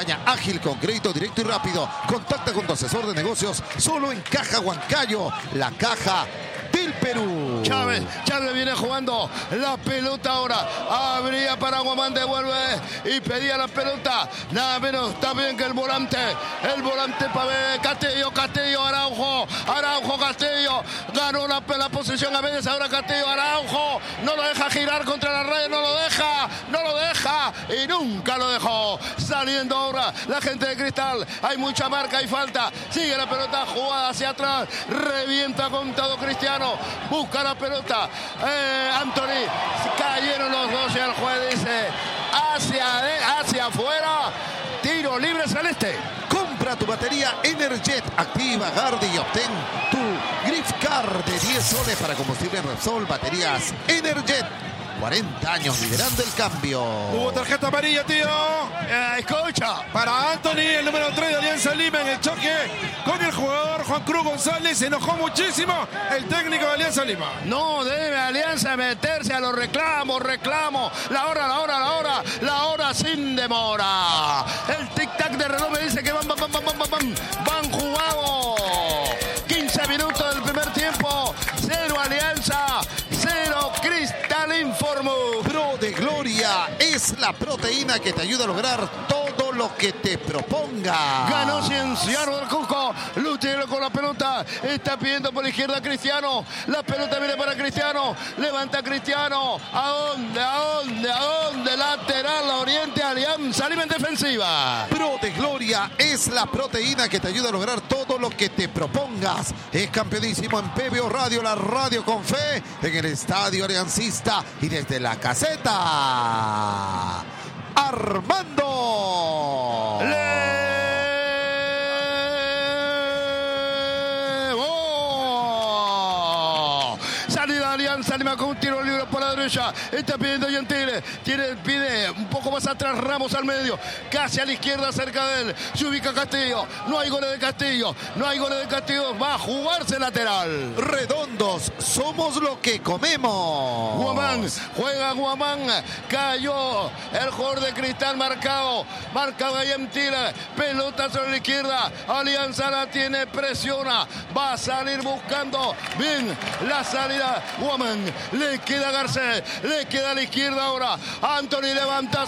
campaña ágil con crédito directo y rápido. Contacta con tu asesor de negocios solo en Caja Huancayo, la caja del Perú. Chávez viene jugando la pelota ahora. Abría para Guamán, devuelve y pedía la pelota. Nada menos también que el volante para Castillo, Araujo, Castillo. Ganó la posición a veces, ahora Castillo, Araujo. No lo deja girar contra la red, no lo deja y nunca lo dejó. Saliendo ahora la gente de Cristal. Hay mucha marca y falta. Sigue la pelota jugada hacia atrás. Revienta contado Cristiano. Busca la pelota. Anthony. Cayeron los dos y el juez dice hacia afuera. Tiro libre celeste. Compra tu batería Energet, activa Gardi y obtén tu Gift Card de 10 soles para combustible Repsol. Baterías Energet. 40 años liderando el cambio. Hubo tarjeta amarilla, tío. Escucha. Para Anthony, el número 3 de Alianza Lima, en el choque con el jugador Juan Cruz González. Se enojó muchísimo el técnico de Alianza Lima. No debe Alianza meterse a los reclamos. La hora sin demora. El tic-tac de reloj me dice que van jugado. 15 minutos del primer tiempo. 0 Alianza, 0 Cristal, informó. Pro de Gloria es la proteína que te ayuda a lograr todo lo que te proponga. Ganó Cienciano del Cusco. Lutero con la pelota. Está pidiendo por la izquierda Cristiano. La pelota viene para Cristiano. Levanta Cristiano. ¿A dónde? Lateral, Oriente, Alianza Lima en defensiva. Pro de Gloria es la proteína que te ayuda a lograr todo lo que te propongas. Es campeonísimo en PBO Radio, la radio con fe, en el Estadio Aliancista y desde la caseta. Armando salida Alianza Lima con un tiro libre por la derecha. Está pidiendo Gentile. Pide un poco más atrás Ramos al medio. Casi a la izquierda cerca de él. Se ubica Castillo. No hay goles de Castillo. Va a jugarse lateral. Redondos, somos lo que comemos. Juega Guamán. Cayó el jugador de Cristal marcado a Gentile. Pelota sobre la izquierda. Alianza la tiene, presiona. Va a salir buscando bien la salida. Guamán. Le queda Garcés. Le queda a la izquierda ahora. Anthony levanta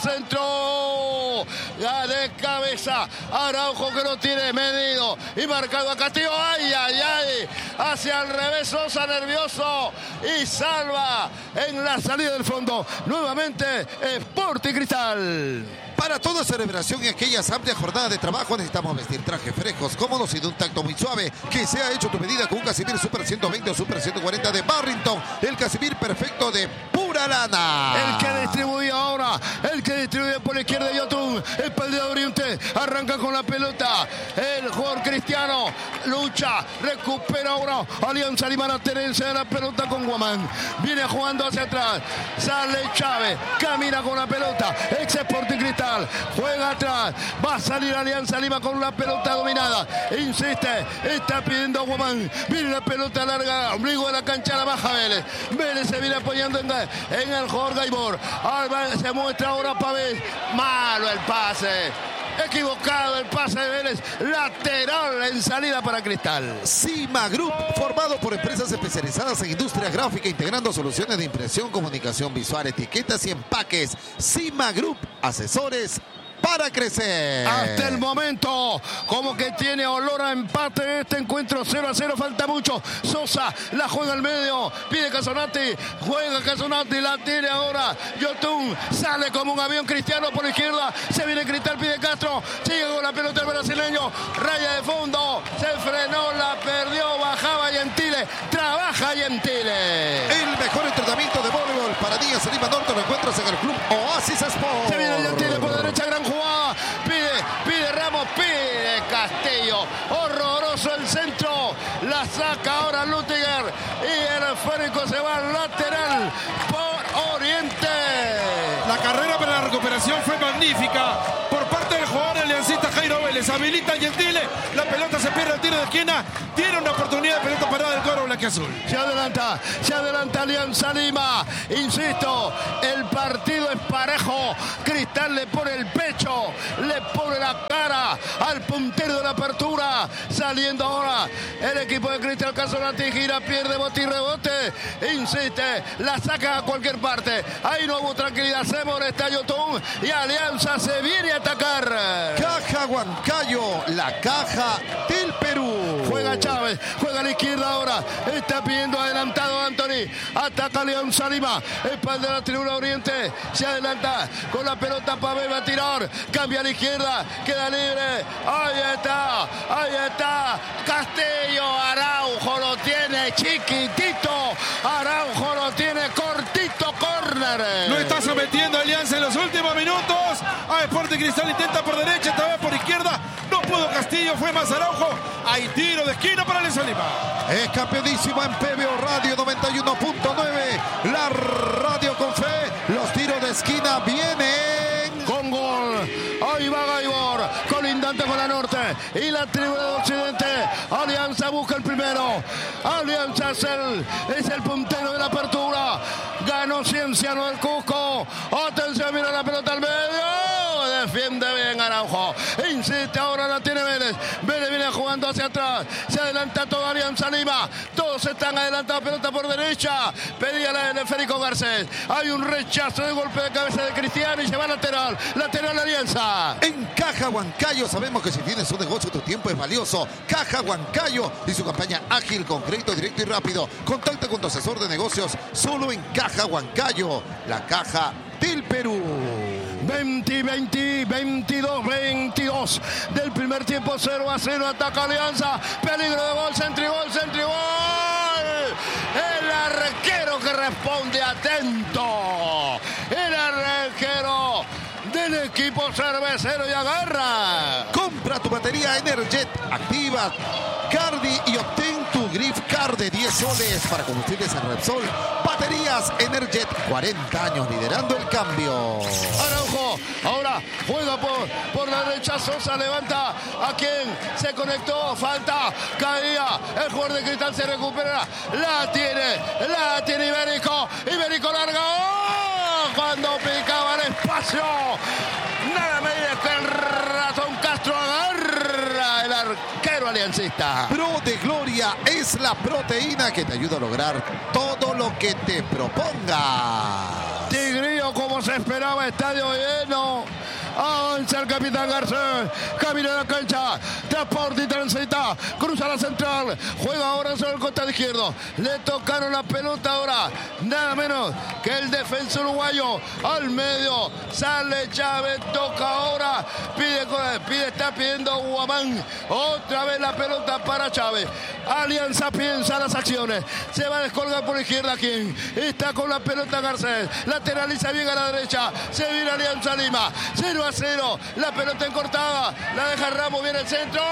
centro. Ya de cabeza. Araujo que lo tiene medido. Y marcado a Castillo. ¡Ay! Hacia el revés. Sosa nervioso. Y salva en la salida del fondo. Nuevamente Sporting Cristal. Para toda celebración y aquellas amplias jornadas de trabajo necesitamos vestir trajes frescos, cómodos y de un tacto muy suave. Que sea hecho tu medida con un Casimir Super 120 o Super 140 de Barrington. El Casimir perfecto de pura lana. El que distribuye ahora. Por la izquierda Yotun. El perdedor de Oriente. Arranca con la pelota. El jugador Cristiano. Lucha. Recupera ahora. Alianza Lima la tenencia de la pelota con Guamán. Viene jugando hacia atrás. Sale Chávez. Camina con la pelota. Ex Sporting Cristal. Juega atrás. Va a salir Alianza Lima con la pelota dominada. Insiste. Está pidiendo a Guamán. Viene la pelota larga. Ombligo de la cancha, la baja Vélez. Vélez se viene apoyando en el jugador Gaibor. Se muestra ahora Pavés. Malo el pase. Equivocado el pase de Vélez. Lateral en salida para Cristal. Cima Group, formado por empresas especializadas en industria gráfica, integrando soluciones de impresión, comunicación visual, etiquetas y empaques. Cima Group, asesores para crecer. Hasta el momento, como que tiene olor a empate este encuentro. 0-0, falta mucho. Sosa la juega al medio, pide Casonati, juega Casonati, la tiene ahora Yotun, sale como un avión Cristiano por la izquierda, se viene Cristal, pide Castro, sigue con la pelota el brasileño, raya de fondo, se frenó, la perdió, bajaba Gentile, trabaja Gentile. El mejor entrenamiento de voleibol para Díaz Lima Norte lo encuentras en el Club Oasis Sport. Se viene Gentile por derecha, gran jugada, pide Ramos, pide Castillo, horroroso el centro, la saca ahora Lutiger y el esférico se va al lateral por Oriente. La carrera para la recuperación fue magnífica por parte del jugador aliancista Jairo Vélez. Habilita a Gentile, la pelota se pierde al tiro de esquina, tiene una oportunidad de pelota parada del cuadro blanco. blanquiazul. Se adelanta Alianza Lima. Insisto, el partido es parejo. Cristal le pone el pecho, le pone la cara al puntero de la apertura. Saliendo ahora el equipo de Cristal Casonati, gira, pierde, bote y rebote. Insiste, la saca a cualquier parte. Ahí no hubo tranquilidad. Se molesta Yotun y Alianza se viene a atacar. Caja Huancayo, la caja del Perú. Juega Chávez, juega a la izquierda ahora. Está pidiendo adelantado Anthony. Ataca Alianza Lima. Espalda de la tribuna oriente. Se adelanta con la pelota. Pavel va a tirar. Cambia a la izquierda. Queda libre. Ahí está. Castillo. Araujo lo tiene chiquitito. Araujo lo tiene cortito. Córner. Lo está sometiendo Alianza en los últimos minutos. A Sporting Cristal intenta por derecha, esta vez por izquierda. No pudo Castillo, fue más Araujo. Hay tiro de esquina para Alianza Lima. Es campeonísimo en PBO Radio 91.9. La radio con fe. Los tiros de esquina vienen con gol. Ahí va Gaibor, colindante con la norte y la tribuna de occidente. Alianza busca el primero. Alianza es el puntero de la apertura. Ganó Cienciano del Cusco. Atención, mira la pelota al medio. Defiende bien Araujo. Insiste, ahora la tiene Vélez. Vélez viene jugando hacia atrás. Se adelanta toda Alianza Lima. Todos están adelantados. Pelota por derecha. Pedía la de Federico Garcés. Hay un rechazo de golpe de cabeza de Cristiano y se va lateral. Lateral Alianza. En Caja Huancayo sabemos que si tienes un negocio tu tiempo es valioso. Caja Huancayo y su campaña ágil con crédito directo y rápido. Contacta con tu asesor de negocios solo en Caja Huancayo, la caja del Perú. 22 del primer tiempo, 0-0, ataca Alianza, peligro de gol, centrigol. El arquero que responde atento, el arquero del equipo cervecero y agarra. Compra tu batería Energet, activa Cardi y obtén tu Grif Card de 10 soles para combustibles en Repsol. Baterías Energet, 40 años liderando el cambio. Araujo, ahora juega por la derecha. Sosa levanta a quien se conectó. Falta, caía. El jugador de Cristal se recupera. La tiene Ibérico larga. ¡Oh! Cuando picaba el espacio. Nada menos que el ratón Castro agarra el arquero aliancista. Pro de Gloria es la proteína que te ayuda a lograr todo lo que te propongas. Tigrillo, como se esperaba, estadio lleno. Avanza el capitán Garcés, camina a la cancha, transporta y transita, cruza la central, juega ahora sobre el costado izquierdo, le tocaron la pelota ahora, nada menos que el defensa uruguayo, al medio, sale Chávez, toca ahora, está pidiendo Guamán, otra vez la pelota para Chávez. Alianza piensa las acciones, se va a descolgar por izquierda, quien está con la pelota Garcés, lateraliza bien a la derecha, se viene Alianza Lima, 0-0, la pelota encortada, la deja Ramos, viene el centro,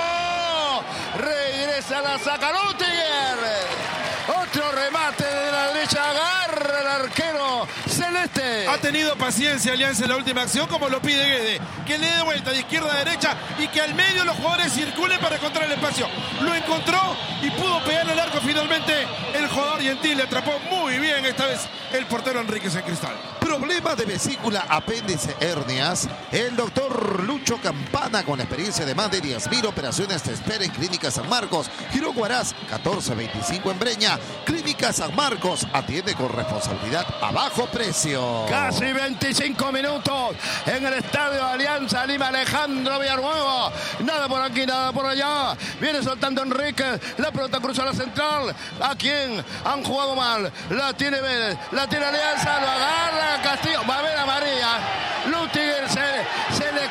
regresa, la saca Lutiger. Otro remate de la derecha, agarra el arquero celeste. Ha tenido paciencia Alianza en la última acción, como lo pide Guede, que le dé vuelta de izquierda a derecha y que al medio los jugadores circulen para encontrar el espacio. Lo encontró y pudo pegarle al arco finalmente. El jugador Gentil le atrapó muy bien esta vez el portero Enríquez en Cristal. Problema de vesícula, apéndice, hernias. El doctor Lucho Campana, con la experiencia de más de 10.000 operaciones, te espera en Clínica San Marcos, Girón Huaraz, 1425 en Breña. Clínica San Marcos atiende con responsabilidad a bajo precio. Casi 25 minutos en el estadio Alianza Lima. Alejandro Villanueva, nada por aquí, nada por allá. Viene soltando Enrique, la pelota cruza la central. ¿A quién han jugado mal? La tiene Vélez, la tiene Alianza, lo agarra Castillo, va a ver a María. Lutiger se le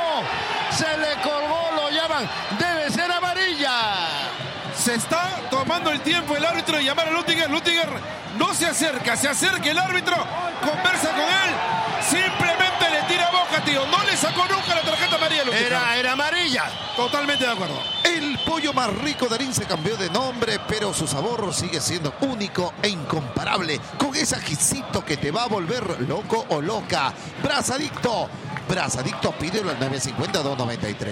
colgó, lo llaman, debe ser amarilla. Se está tomando el tiempo el árbitro de llamar a Lutiger. Lutiger no se acerca el árbitro, conversa con él, simplemente le tira boca, tío. No le sacó nunca la tarjeta amarilla a Lutiger. Era amarilla. Totalmente de acuerdo. El pollo más rico de Arín se cambió de nombre, pero su sabor sigue siendo único e incomparable, con ese ajicito que te va a volver loco o loca. Brazadicto, pídelo al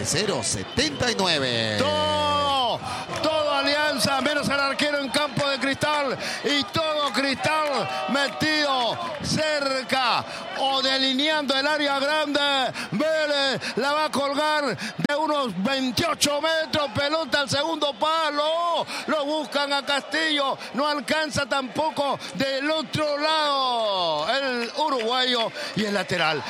950-293-079. Todo Alianza, menos el arquero en campo de Cristal. Cristal y todo Cristal metido cerca o delineando el área grande. Vélez la va a colgar de unos 28 metros, pelota al segundo palo, lo buscan a Castillo, no alcanza tampoco del otro lado el uruguayo y el lateral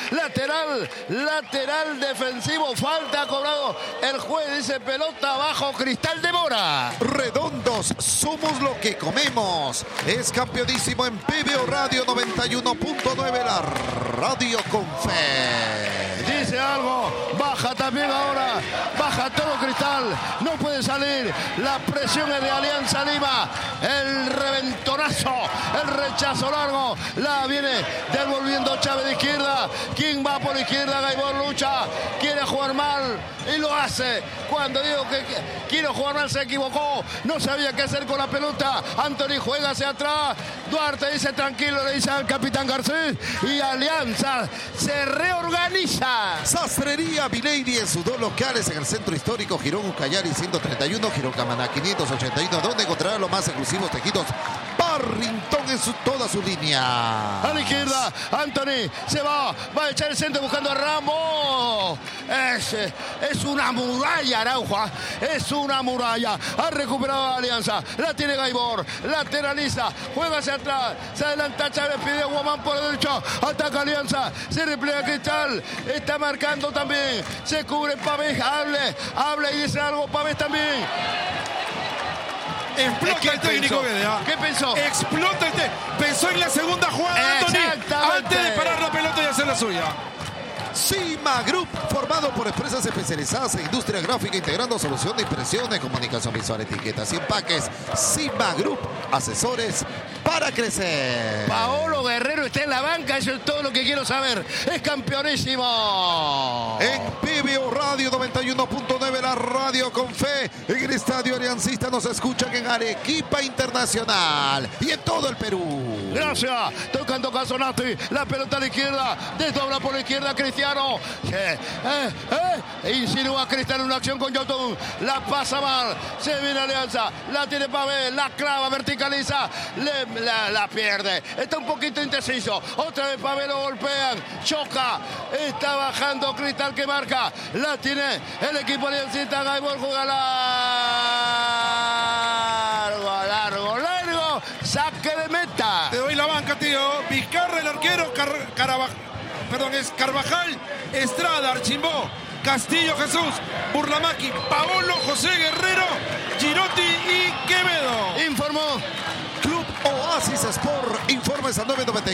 defensivo, falta cobrado, el juez dice pelota abajo, Cristal demora. Redondos, somos lo que comemos. Es campeonísimo en PBO Radio 91.9, la radio con fe. Dice algo, baja también ahora, baja todo Cristal, no puede salir, la presión es de Alianza Lima, el reventonazo, el rechazo largo, la viene devolviendo Chávez de izquierda, ¿quién va por izquierda? Gaibor lucha, quiere jugar mal y lo hace. Cuando digo que quiere jugar mal se equivocó, no sabía qué hacer con la pelota. Anthony juega hacia atrás, Duarte dice tranquilo, le dice al capitán Garcés y Alianza se reorganiza. Sastrería Vileiri en sus dos locales en el centro histórico Girón Ucayali 131, Girón Camaná 581, donde encontrará los más exclusivos tejidos Barrington en toda su línea. A la izquierda, Anthony se va a echar el centro buscando a Ramos. Es una muralla, Araujo, es una muralla. Ha recuperado a Alianza, la tiene Gaibor, lateraliza, juega hacia atrás, se adelanta Chávez, pide a Guamán por la derecha, ataca Alianza, se repliega Cristal, está marcando también, se cubre Pavés, habla y dice algo Pavés también. Explota el técnico Guede. ¿Qué pensó? Explota el técnico. Pensó en la segunda jugada, Anthony, antes de parar la pelota y hacer la suya. Cima Group, formado por empresas especializadas en industria gráfica, integrando solución de impresión, de comunicación visual, etiquetas y empaques. Cima Group, asesores para crecer. Paolo Guerrero está en la banca, eso es todo lo que quiero saber. Es campeonísimo. En PBO Radio 91.9, la radio con fe. En el estadio Aliancista nos escuchan en Arequipa Internacional y en todo el Perú. Gracias. Tocando Casonati, la pelota a la izquierda, desdobla por la izquierda Cristiano. Insinúa Cristal en una acción con Yotun, la pasa mal, se viene Alianza, la tiene Pavel, la clava, verticaliza, la pierde, está un poquito indeciso, otra vez Pavel, lo golpean, choca, está bajando Cristal que marca, la tiene el equipo aliancista, Gaibor juega largo, saque de meta. Te doy la banca, tío. Vizcarra, el arquero, Carvajal, Estrada, Archimbó, Castillo, Jesús, Burlamaqui, Paolo, José Guerrero, Girotti y Quevedo. Informó Club Oasis Sport, informes al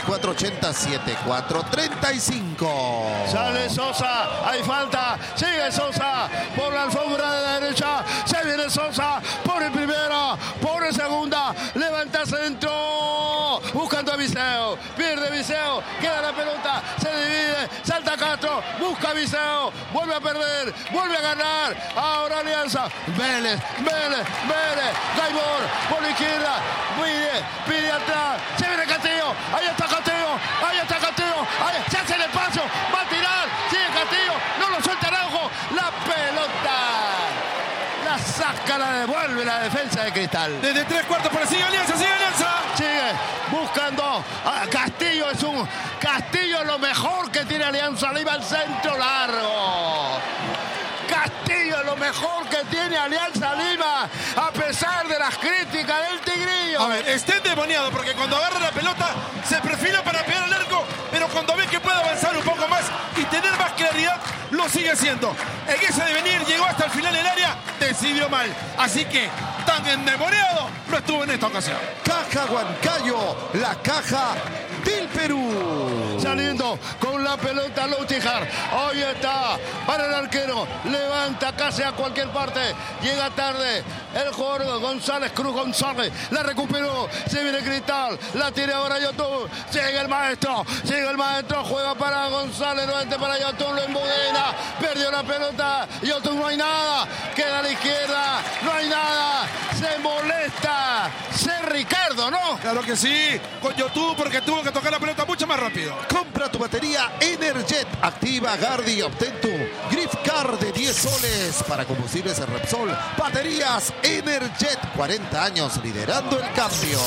994-80-74-35. Sale Sosa, hay falta, sigue Sosa por la alfombra de la derecha, se viene Sosa por el primero, por el segunda, levanta centro, buscando a Viseo, pierde Viseo, queda la pelota, se divide, salta Castro, busca a Viseo, vuelve a perder, vuelve a ganar, ahora Alianza, Vélez, Gaibor por la izquierda, pide atrás, se viene Castillo, ahí está Castillo, se hace el espacio, va a tirar, sigue Castillo, no lo suelta Araujo, la pelota, la saca, la devuelve la defensa de Cristal. Desde 3/4 por sigue Alianza. Sigue buscando a Castillo, Castillo es lo mejor que tiene Alianza Lima, al centro largo. Castillo es lo mejor que tiene Alianza Lima, a pesar de las críticas del Tigrillo. A ver, está endemoniado porque cuando agarra la pelota se perfila para pegar al arco, pero cuando ve que puede avanzar un poco más y tener más claridad, lo sigue haciendo. En ese devenir llegó hasta el final del área, decidió mal. Así que, tan endemoniado, no estuvo en esta ocasión. Caja Huancayo, la caja del Perú. Saliendo con la pelota Loutijar. Hoy está para el arquero. Levanta casi a cualquier parte. Llega tarde el jugador Cruz González. La recuperó. Se viene Cristal. La tiene ahora Yotun. Sigue el maestro. Juega para González. Nuevamente para Yotun. Lo embudena. Perdió la pelota. Yotun, no hay nada. Queda a la izquierda. No hay nada. Se molesta. Ricardo. rápido, ¿no? Claro que sí, con YouTube, porque tuvo que tocar la pelota mucho más rápido. Compra tu batería Energet. Activa Gardi y obtén tu gift card de 10 soles para combustibles en Repsol. Baterías Energet. 40 años liderando el cambio.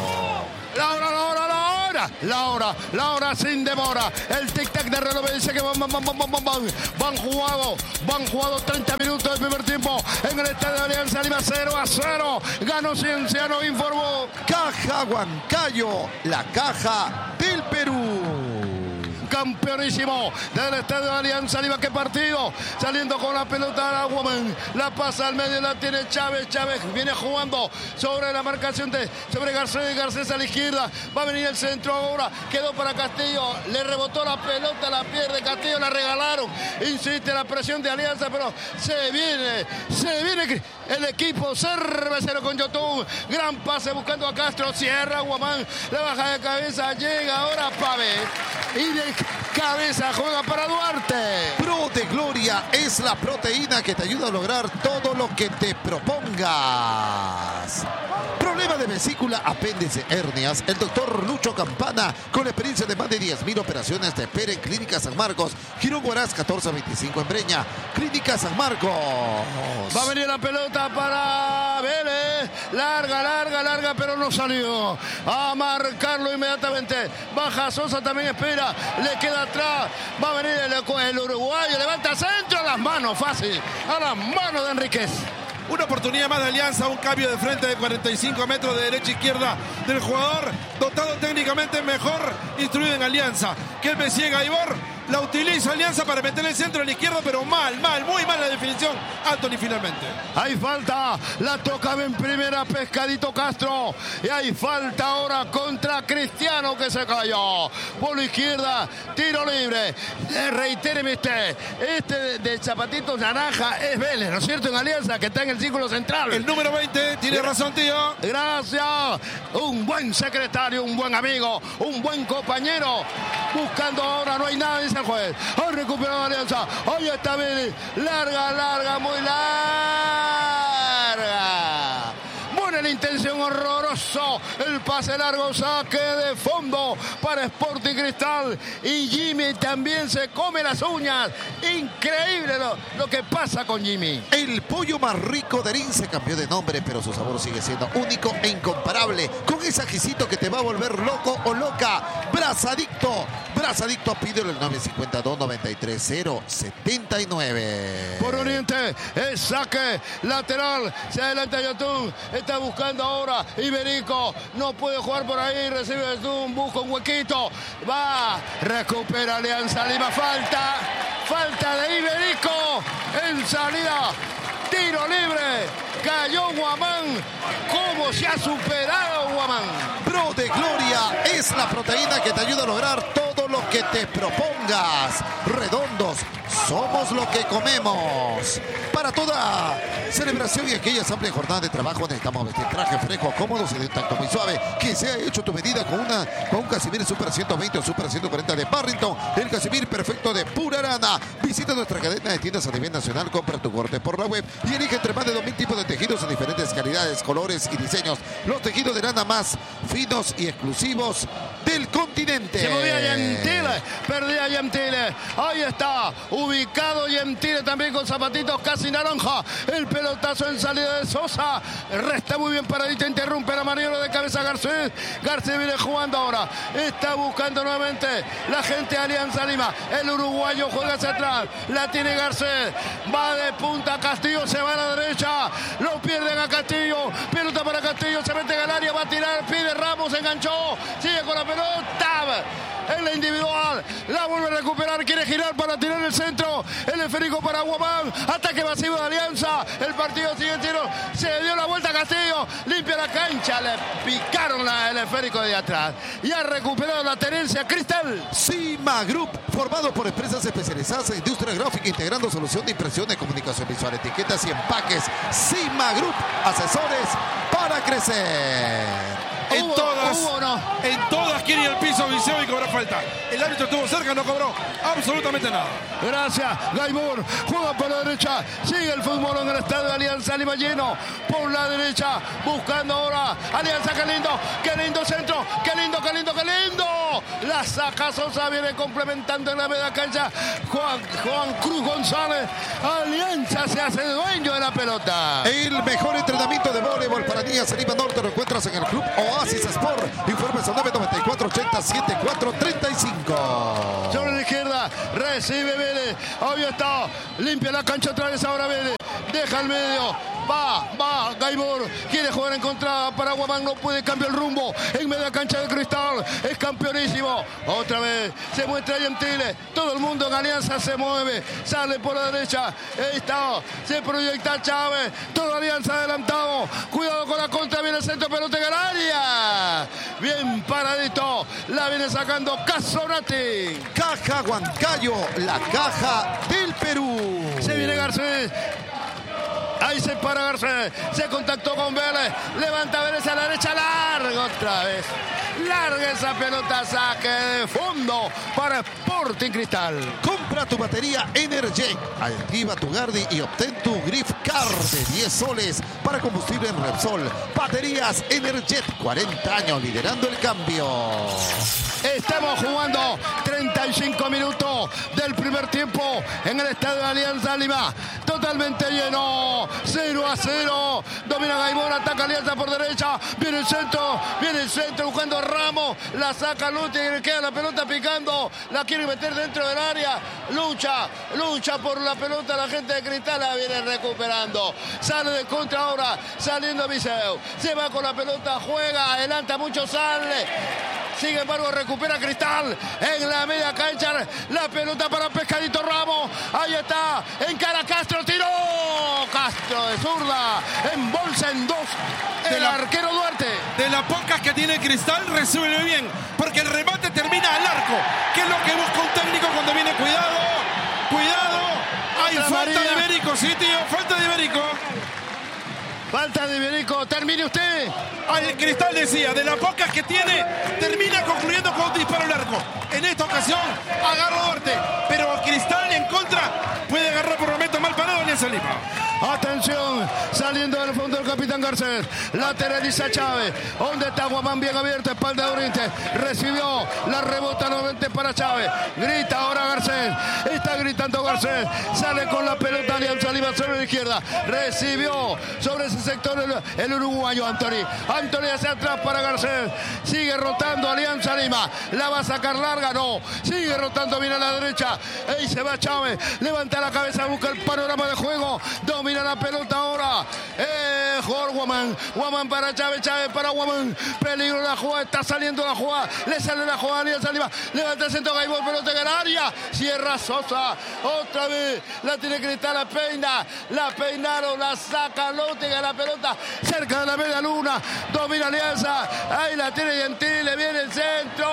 La hora sin demora. El tic-tac de reloj me dice que van jugado 30 minutos del primer tiempo en el estadio de Alianza Lima. 0-0. Ganó Cienciano, informó Caja Huancayo, la caja del Perú. Campeonísimo del estadio de Alianza Lima. ¡Qué partido! Saliendo con la pelota a la Woman. La pasa al medio, la tiene Chávez. Chávez viene jugando sobre la marcación sobre Garcés. Garcés a la izquierda. Va a venir el centro ahora. Quedó para Castillo. Le rebotó la pelota, la pierde Castillo. La regalaron. Insiste la presión de Alianza, pero se viene el equipo cervecero con YouTube. Gran pase buscando a Castro. Cierra Guamán. La baja de cabeza. Llega ahora Pave. Y de cabeza juega para Duarte. Pro de Gloria es la proteína que te ayuda a lograr todo lo que te propongas. Problema de vesícula, apéndice, hernias. El doctor Lucho Campana, con experiencia de más de 10.000 operaciones, te espera en Clínica San Marcos. Girón Huaraz 1425 en Breña. Clínica San Marcos. Va a venir la pelota para Vélez. Larga, pero no salió. A marcarlo inmediatamente. Baja Sosa, también espera. Le queda atrás. Va a venir el uruguayo. Levanta centro a las manos, fácil. A las manos de Enríquez. Una oportunidad más de Alianza, un cambio de frente de 45 metros de derecha a izquierda del jugador, dotado técnicamente mejor, instruido en Alianza, que el Messiega Ibor. La utiliza Alianza para meter el centro a la izquierda, pero muy mal la definición. Anthony finalmente. Hay falta, la tocaba en primera Pescadito Castro. Y hay falta ahora contra Cristiano, que se cayó. Por la izquierda, tiro libre. Reitéreme usted, este de zapatitos naranja es Vélez, ¿no es cierto? En Alianza, que está en el círculo central. El número 20, tiene razón, tío. Gracias. Un buen secretario, un buen amigo, un buen compañero. Buscando ahora, no hay nada, dice el juez. Ha recuperado Alianza. Ahí está Vélez. Larga, muy larga. Buena la intención, horroroso. El pase largo, saque de fondo para Sporting Cristal. Y Jimmy también se come las uñas. Increíble lo que pasa con Jimmy. El pollo más rico de Arín se cambió de nombre, pero su sabor sigue siendo único e incomparable. Con ese ajicito que te va a volver loco o loca. Brazadicto, pídelo el 952-93-079. Por Oriente, el saque lateral. Se adelanta Yotun. Está buscando ahora Iberico. No puede jugar por ahí. Recibe Yotun. Busca un huequito. Va. Recupera Alianza Lima. Falta de Iberico. En salida. Tiro libre. Cayó Guamán. ¿Cómo se ha superado Guamán? Pro de Gloria es la proteína que te ayuda a lograr todo lo que te propongas. Redondos, somos lo que comemos. Para toda celebración y aquellas amplias jornadas de trabajo necesitamos vestir traje fresco, cómodos y de tacto muy suave. Que sea hecho tu medida con un Casimir Super 120 o Super 140 de Barrington. El Casimir perfecto de pura lana. Visita nuestra cadena de tiendas a nivel nacional. Compra tu corte por la web y elige entre más de 2.000 tipos de tejidos en diferentes calidades, colores y diseños. Los tejidos de lana más finos y exclusivos del continente. Se movía Gentile, perdía Gentile. Ahí está, ubicado Gentile también con zapatitos casi naranja. El pelotazo en salida de Sosa. Resta muy bien paradito, interrumpe la maniobra de cabeza Garcés. Garcés viene jugando ahora. Está buscando nuevamente la gente de Alianza Lima. El uruguayo juega hacia atrás. La tiene Garcés. Va de punta Castillo, se va a la derecha. Lo pierden a Castillo. Pelota para Castillo, se mete en el área, va a tirar, pide Ramos, enganchó. Sigue con la pelota. En la individual, la vuelve a recuperar, quiere girar para tirar el centro, el esférico para Guamán, ataque masivo de Alianza, el partido sigue tiro, se dio la vuelta a Castillo, limpia la cancha, le picaron el esférico de atrás y ha recuperado la tenencia Cristal. Cima Group, formado por empresas especializadas en industria gráfica, integrando solución de impresión de comunicación visual, etiquetas y empaques. Cima Group, asesores para crecer. En todas quiere ir al piso Viseo y cobrar falta. El árbitro estuvo cerca, no cobró absolutamente nada. Gracias, Gaibor. Juega por la derecha. Sigue el fútbol en el estadio de Alianza Lima lleno. Por la derecha. Buscando ahora. Alianza, qué lindo. Qué lindo centro. Qué lindo, qué lindo, qué lindo. La saca Sosa. Viene complementando en la media cancha. Juan Cruz González. Alianza se hace dueño de la pelota. El mejor entrenamiento de voleibol para niñas en Lima Norte lo encuentras en el Club Oasis Sport. Informes al 994-80-74-35. Sobre la izquierda, recibe Vélez. Obvio está, limpia la cancha otra vez ahora Vélez. Deja el medio. Va, Gaibor. Quiere jugar en contra para Guamán. No puede cambiar el rumbo. En media cancha de Cristal. Es campeonísimo. Otra vez se muestra Gentile. Todo el mundo en Alianza se mueve. Sale por la derecha. Ahí está. Se proyecta Chávez. Toda Alianza adelantado. Cuidado con la contra. Viene el centro, pelota en el área. Bien paradito. La viene sacando Casonati. Caja Huancayo, la caja del Perú. Se viene Garcés. Ahí se para Garcés. Se contactó con Vélez. Levanta Vélez a la derecha. Larga otra vez. Larga esa pelota. Saque de fondo para Sporting Cristal. Compra tu batería Energet. Activa tu Gardi y obtén tu Grip Card de 10 soles para combustible en Repsol. Baterías Energet. 40 años liderando el cambio. Estamos jugando 35 minutos del primer tiempo en el estadio de Alianza Lima. Totalmente lleno. 0-0. Domina Gaibor. Ataca Alianza por derecha. Viene el centro buscando a Ramos. La saca Luti y le queda la pelota picando. La quiere meter dentro del área. Lucha por la pelota. La gente de Cristal la viene recuperando. Sale de contra ahora. Saliendo Viseu. Se va con la pelota. Juega. Adelanta mucho. Sale. Sin embargo, recupera Cristal en la media cancha. La pelota para Pescadito Ramos. Ahí está. Encara Castro. Tiró. Castro de zurda. Embolsa en dos. El arquero Duarte. De las pocas que tiene Cristal, recibe bien. Porque el remate termina al arco. Que es lo que busca un técnico cuando viene. Cuidado. Hay falta de Ibérico. Sí, tío. Falta de Ibérico. Falta de Ibérico. Termine usted. El Cristal decía, de las pocas que tiene, termina concluyendo con un disparo al arco. En esta ocasión agarra Duarte, pero Cristal en contra puede agarrar por momento mal parado Alianza Lima. Atención, saliendo del fondo el capitán Garcés. Lateraliza Chávez. ¿Dónde está Guamán? Bien abierto, espalda de Oriente. Recibió, la rebota nuevamente para Chávez. Grita ahora Garcés. Está gritando Garcés. Sale con la pelota Alianza Lima sobre la izquierda. Recibió sobre ese sector el uruguayo Antoni. Antoni hacia atrás para Garcés. Sigue rotando Alianza Lima. La va a sacar larga, no. Sigue rotando bien a la derecha. Ahí se va Chávez. Levanta la cabeza, busca el panorama de juego. Domina la pelota ahora. Jugador Guamán para Chávez. Chávez para Guamán. Peligro la jugada. Está saliendo la jugada. Le sale la jugada. Alianza Lima. Levanta el centro. Gaibor. Pelota en el área. Cierra Sosa. Otra vez. La tiene Cristal. La peina. La peinaron. La saca Lótega. La pelota cerca de la media luna. Domina Alianza. Ahí la tiene Gentile. Viene el centro.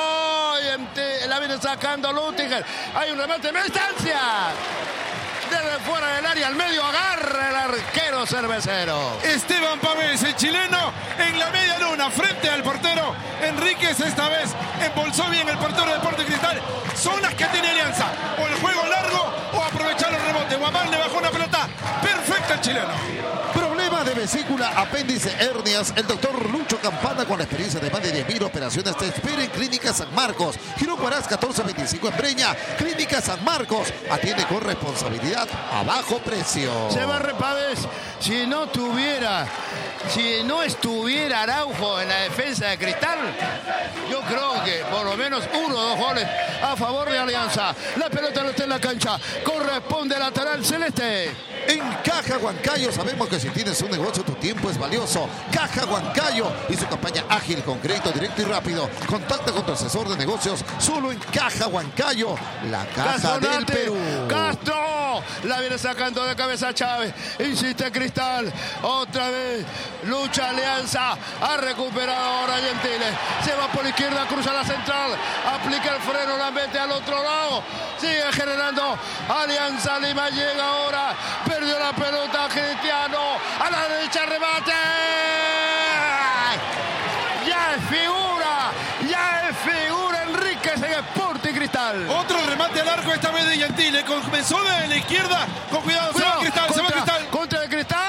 La viene sacando Lutiger. Hay un remate de media distancia. Desde fuera del área al medio agarra el arquero cervecero. Esteban Pavés, el chileno, en la media luna frente al portero Enríquez. Esta vez embolsó bien el portero de Sporting Cristal. Son las que tiene Alianza. O el juego largo o aprovechar los rebotes. Guamán le bajó una pelota perfecta al chileno. Problema de vesícula, apéndice, hernias. El doctor Lucho Campana, con la experiencia de más de 10.000 operaciones, te espera en Clínica San Marcos. Girón Huaraz 1425 en Breña. Clínica San Marcos. Atiende con responsabilidad a bajo precio. Se va Repávez. Si no estuviera Araujo en la defensa de Cristal, yo creo que por lo menos 1 o 2 goles a favor de Alianza. La pelota no está en la cancha. Corresponde lateral celeste. En Caja Huancayo sabemos que si tienes un negocio, tu tiempo es valioso. Caja Huancayo y su campaña ágil con crédito directo y rápido. Contacta con tu asesor de negocios solo en Caja Huancayo, la caja del Perú. Castro la viene sacando de cabeza Chávez. Insiste Cristal. Otra vez lucha Alianza. Ha recuperado ahora Gentile. Se va por la izquierda, cruza la central. Aplica el freno, la mete al otro lado. Sigue generando Alianza Lima. Llega ahora. Perdió la pelota Cristiano. A la derecha remate. Ya fue de Gentile. Comenzó de la izquierda. Con cuidado. Se va Cristal. Se va Cristal. Contra de Cristal.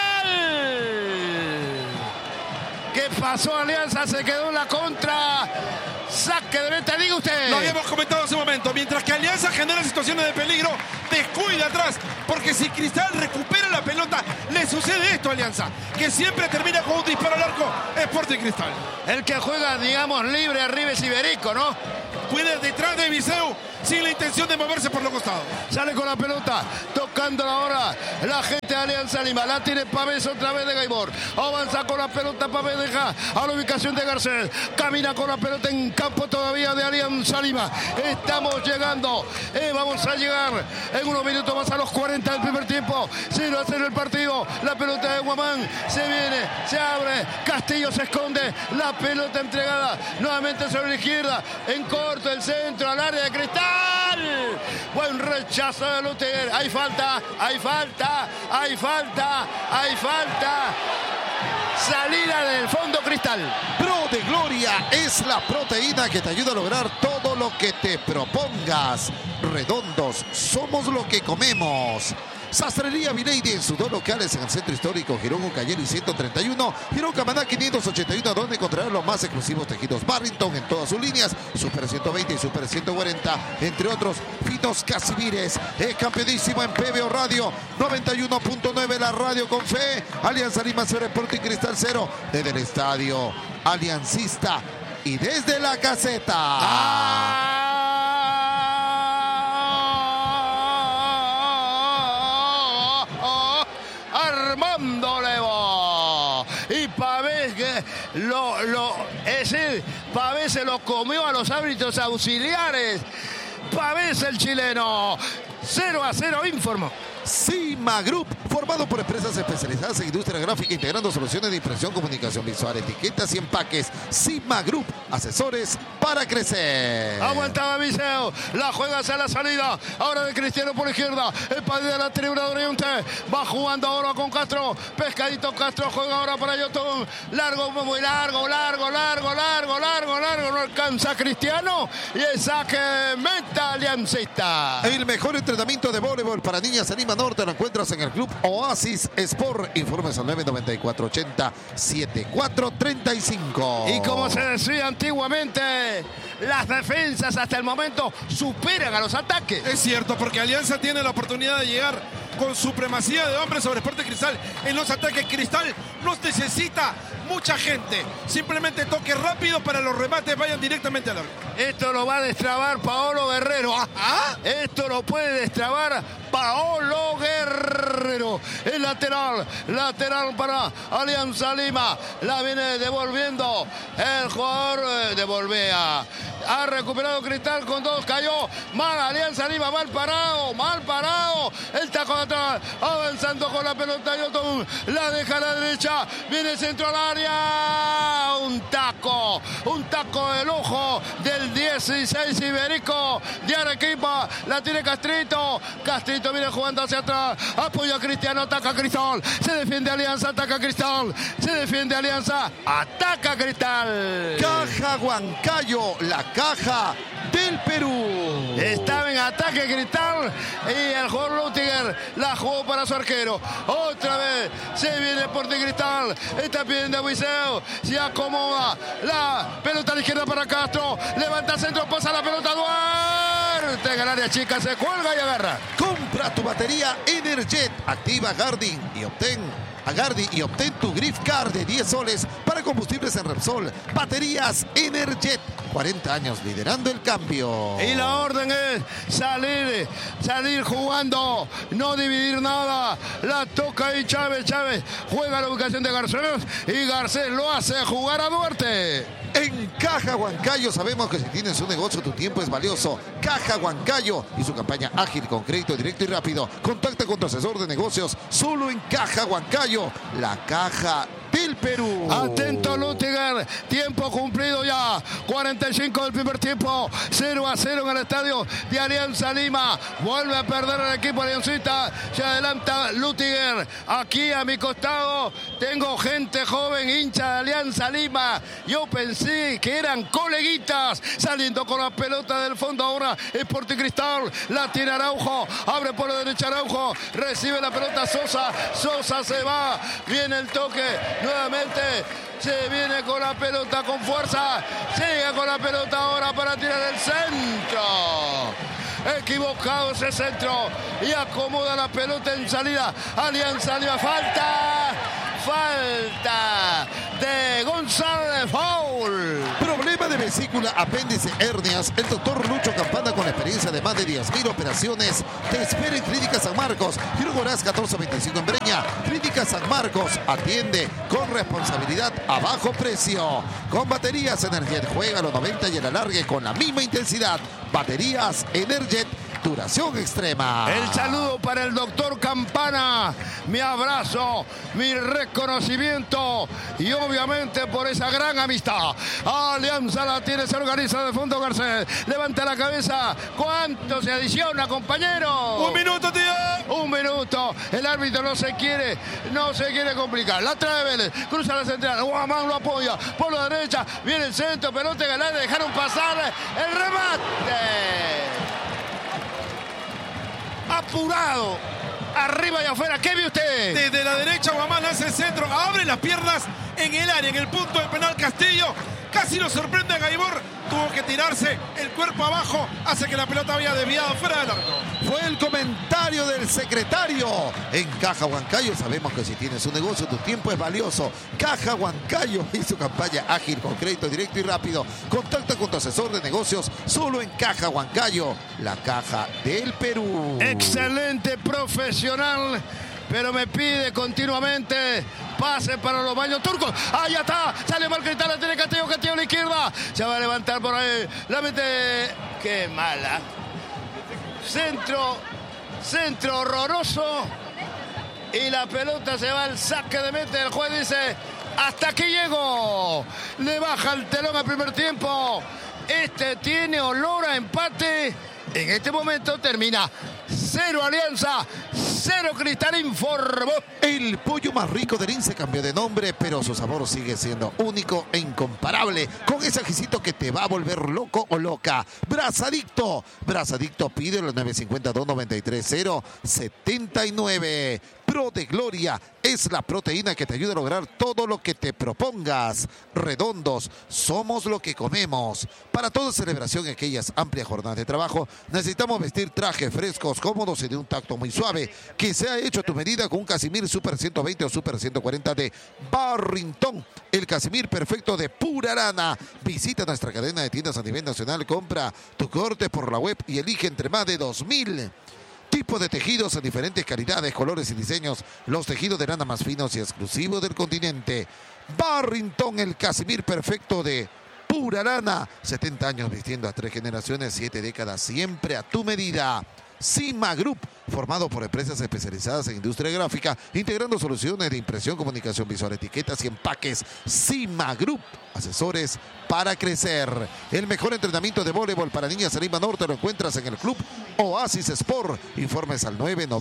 ¿Qué pasó, Alianza? Se quedó en la contra. Saque de meta, diga usted. Lo habíamos comentado hace un momento. Mientras que Alianza genera situaciones de peligro, descuida atrás. Porque si Cristal recupera la pelota, le sucede esto a Alianza, que siempre termina con un disparo al arco. Sporting Cristal. El que juega, digamos, libre arriba es Iberico, ¿no? Puede detrás de Viseu sin la intención de moverse por los costados. Sale con la pelota, tocándola ahora la gente de Alianza Lima. La tiene Pavés otra vez de Gaibor. Avanza con la pelota, Pavés deja a la ubicación de Garcés. Camina con la pelota en campo todavía de Alianza Lima. Estamos llegando, vamos a llegar en unos minutos más a los 40 del primer tiempo. 0-0 el partido. La pelota de Guamán se viene, se abre. Castillo se esconde. La pelota entregada nuevamente sobre la izquierda. En corto el centro al área de Cristal. Buen rechazo de Lutiger. Hay falta, hay falta, hay falta, hay falta. Salida del fondo Cristal. Pro de Gloria es la proteína que te ayuda a lograr todo lo que te propongas. Redondos, somos lo que comemos. Sastrería Vineide en sus dos locales en el centro histórico Girón Ucayeli 131, Girón Camaná 581, donde encontrarás los más exclusivos tejidos Barrington en todas sus líneas, Super 120 y Super 140, entre otros finos casimires. Es campeonísimo en PBO Radio 91.9, la radio con fe. Alianza Lima 0, Sporting Cristal 0, desde el estadio Aliancista y desde la caseta. Armando Levo. Y Pavés es decir, Pavés se lo comió a los árbitros auxiliares. Pavés el chileno. 0-0 informó. Cima Group, formado por empresas especializadas en industria gráfica, integrando soluciones de impresión, comunicación visual, etiquetas y empaques. Cima Group, asesores para crecer. Aguantaba Viseu, la juega hacia la salida. Ahora de Cristiano por la izquierda. El padre de la tribuna de Oriente. Va jugando ahora con Castro. Pescadito Castro juega ahora para Yotun. Largo, muy largo. No alcanza Cristiano. Y el saque meta aliancista. El mejor entrenamiento de voleibol para niñas en Lima Norte lo encuentras en el Club Oasis Sport. Informes al 994-80-7435. Y como se decía antiguamente, las defensas hasta el momento superan a los ataques. Es cierto, porque Alianza tiene la oportunidad de llegar con supremacía de hombres sobre Sporting Cristal en los ataques. Cristal no necesita mucha gente, simplemente toque rápido para los remates vayan directamente al arco. Esto lo va a destrabar Paolo Guerrero. Esto lo puede destrabar Paolo Guerrero. El lateral para Alianza Lima. La viene devolviendo el jugador de Volvea. Ha recuperado Cristal con dos, cayó mal Alianza Lima, mal parado. El taco de atrás, avanzando con la pelota Yotun, la deja a la derecha, viene el centro al área. Un taco de lujo del 16 Iberico de Arequipa. La tiene Castrito viene jugando hacia atrás, apoya a Cristiano, ataca a Cristal, se defiende Alianza, ataca a Cristal, se defiende Alianza, ataca a Cristal. Caja Huancayo, la caja del Perú. Estaba en ataque Cristal y el jugador Lutiger la jugó para su arquero. Otra vez se viene Sporting Cristal, está pidiendo a Viseu, se acomoda la pelota a la izquierda para Castro, levanta el centro, pasa la pelota Duarte en el área chica, se cuelga y agarra. Compra tu batería Energet, activa Gardi y obtén tu Grift Card de 10 soles para combustibles en Repsol. Baterías Energet, 40 años liderando el cambio. Y la orden es salir jugando, no dividir nada. La toca y Chávez juega la ubicación de Garcés y Garcés lo hace jugar a Duarte. En Caja Huancayo sabemos que si tienes un negocio tu tiempo es valioso. Caja Huancayo y su campaña ágil con crédito directo y rápido. Contacta con tu asesor de negocios solo en Caja Huancayo, la caja del Perú. Atento Lutiger, tiempo cumplido ya, 45 del primer tiempo, 0-0 en el estadio de Alianza Lima. Vuelve a perder el equipo aliancista, se adelanta Lutiger. Aquí a mi costado tengo gente joven, hincha de Alianza Lima. Yo pensé que eran coleguitas, saliendo con la pelota del fondo ahora Sporting Cristal. La tiene Araujo, abre por la derecha Araujo, recibe la pelota Sosa, Sosa se va, viene el toque nuevamente, se viene con la pelota con fuerza, sigue con la pelota ahora para tirar el centro. Equivocado ese centro y acomoda la pelota en salida. Alianza Lima, falta de González, foul. Problema de vesícula, apéndice, hernias. El doctor Lucho Campana, con experiencia de más de 10.000 operaciones, te espera en Clínica San Marcos. Girón Horaz 1425 en Breña. Clínica San Marcos atiende con responsabilidad a bajo precio. Con baterías Energet, juega a los 90 y el alargue con la misma intensidad. Baterías Energet, duración extrema. El saludo para el doctor Campana, mi abrazo, mi reconocimiento y obviamente por esa gran amistad. Alianza la tiene, se organiza de fondo Garcés, levanta la cabeza. ¿Cuánto se adiciona, compañero? ¡Un minuto, tío! Un minuto, el árbitro no se quiere complicar. La trae Vélez, cruza la central, Guamán lo apoya por la derecha, viene el centro, pelota en el aire, dejaron pasar el remate. Apurado, arriba y afuera, ¿qué vio usted? Desde la derecha Guamán hace el centro, abre las piernas en el área, en el punto de penal Castillo. Casi lo sorprende a Gaibor, tuvo que tirarse el cuerpo abajo, hace que la pelota había desviado fuera del arco. Fue el comentario del secretario. En Caja Huancayo sabemos que si tienes un negocio, tu tiempo es valioso. Caja Huancayo y su campaña ágil con crédito directo y rápido. Contacta con tu asesor de negocios solo en Caja Huancayo, la caja del Perú. Excelente profesional, pero me pide continuamente pase para los baños turcos. Ahí está, sale mal Cristal, la tiene Castillo, Castillo a la izquierda, se va a levantar por ahí, la mete, qué mala, centro horroroso y la pelota se va al saque de meta. El juez dice, hasta aquí llego, le baja el telón al primer tiempo. Este tiene olor a empate. En este momento termina 0 Alianza, 0 Cristal, informó. El pollo más rico del INSE cambió de nombre, pero su sabor sigue siendo único e incomparable, con ese ajicito que te va a volver loco o loca. Brazadicto, pídelo al 952-93-079. Pro de Gloria es la proteína que te ayuda a lograr todo lo que te propongas. Redondos, somos lo que comemos. Para toda celebración, aquellas amplias jornadas de trabajo, necesitamos vestir trajes frescos, cómodos y de un tacto muy suave, que sea hecho a tu medida con un casimir Super 120 o Super 140 de Barrington. El casimir perfecto de pura lana. Visita nuestra cadena de tiendas a nivel nacional, compra tu corte por la web y elige entre más de 2.000 tipos de tejidos en diferentes calidades, colores y diseños. Los tejidos de lana más finos y exclusivos del continente. Barrington, el casimir perfecto de pura lana. 70 años vistiendo a 3 generaciones, 7 décadas, siempre a tu medida. Cima Group, formado por empresas especializadas en industria gráfica, integrando soluciones de impresión, comunicación visual, etiquetas y empaques. Cima Group, asesores para crecer. El mejor entrenamiento de voleibol para niñas en Lima Norte lo encuentras en el Club Oasis Sport. Informes al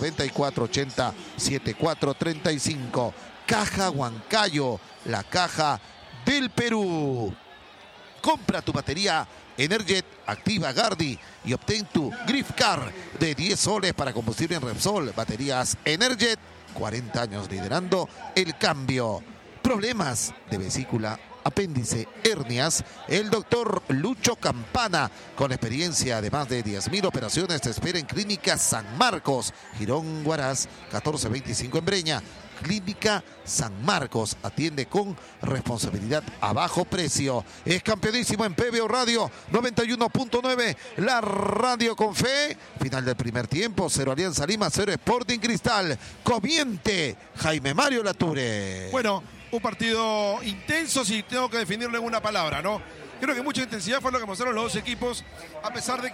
994-80-7435. Caja Huancayo, la caja del Perú. Compra tu batería Energet, activa Gardi y obtén tu Griff Car de 10 soles para combustible en Repsol. Baterías Energet, 40 años liderando el cambio. Problemas de vesícula, apéndice, hernias. El doctor Lucho Campana, con experiencia de más de 10.000 operaciones, te espera en Clínica San Marcos, Girón Huaraz 1425 en Breña. Clínica San Marcos atiende con responsabilidad a bajo precio. Es campeonísimo en PBO Radio 91.9, la radio con fe. Final del primer tiempo, 0 Alianza Lima, 0 Sporting Cristal. Comiente Jaime Mario Lature. Bueno, un partido intenso, si tengo que definirlo en una palabra, ¿no? Creo que mucha intensidad fue lo que mostraron los dos equipos, a pesar de que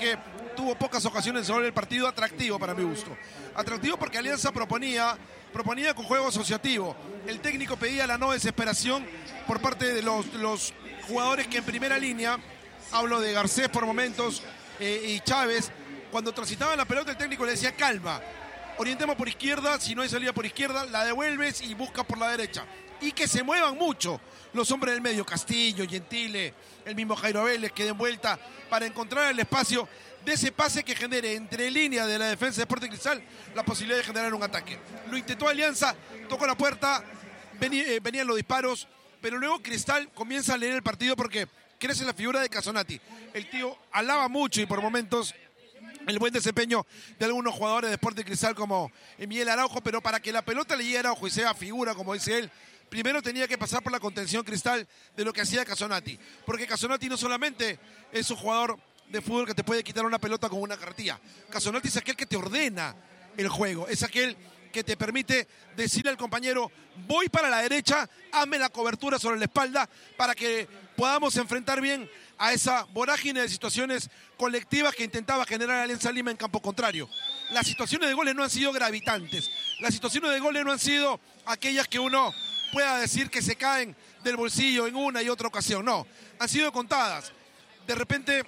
tuvo pocas ocasiones sobre el partido. Atractivo para mi gusto. Atractivo porque Alianza proponía con juego asociativo. El técnico pedía la no desesperación por parte de los jugadores que en primera línea, hablo de Garcés por momentos y Chávez, cuando transitaban la pelota el técnico le decía calma, orientemos por izquierda, si no hay salida por izquierda, la devuelves y buscas por la derecha. Y que se muevan mucho los hombres del medio, Castillo, Gentile, el mismo Jairo Vélez, que den vuelta para encontrar el espacio de ese pase que genere entre líneas de la defensa de Sporting Cristal la posibilidad de generar un ataque. Lo intentó Alianza, tocó la puerta, venían los disparos, pero luego Cristal comienza a leer el partido porque crece la figura de Casonati. El tío alaba mucho y por momentos el buen desempeño de algunos jugadores de Sporting Cristal como Miguel Araujo, pero para que la pelota le llegue a Araujo y sea figura, como dice él, primero tenía que pasar por la contención Cristal de lo que hacía Casonati. Porque Casonati no solamente es un jugador de fútbol que te puede quitar una pelota con una cartilla. Casonati es aquel que te ordena el juego, es aquel que te permite decirle al compañero, voy para la derecha, hazme la cobertura sobre la espalda para que podamos enfrentar bien a esa vorágine de situaciones colectivas que intentaba generar Alianza Lima en campo contrario. Las situaciones de goles no han sido gravitantes, las situaciones de goles no han sido aquellas que uno pueda decir que se caen del bolsillo en una y otra ocasión, no, han sido contadas. De repente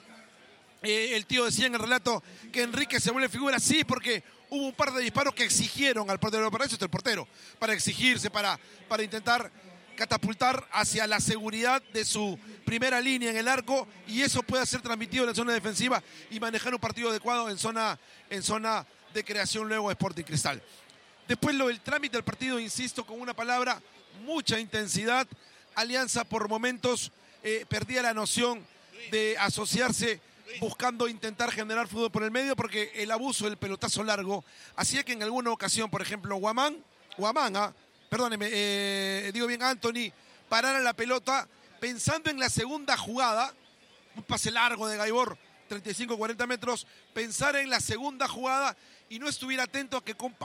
el tío decía en el relato que Enrique se vuelve figura, sí, porque hubo un par de disparos que exigieron al portero, para eso está el portero, para exigirse, para intentar catapultar hacia la seguridad de su primera línea en el arco, y eso puede ser transmitido en la zona defensiva y manejar un partido adecuado en zona de creación luego de Sporting Cristal. Después lo del trámite del partido, insisto con una palabra, mucha intensidad. Alianza por momentos perdía la noción de asociarse buscando intentar generar fútbol por el medio, porque el abuso del pelotazo largo hacía que en alguna ocasión, por ejemplo, Anthony parara la pelota pensando en la segunda jugada, un pase largo de Gaibor, 35-40 metros, pensar en la segunda jugada y no estuviera atento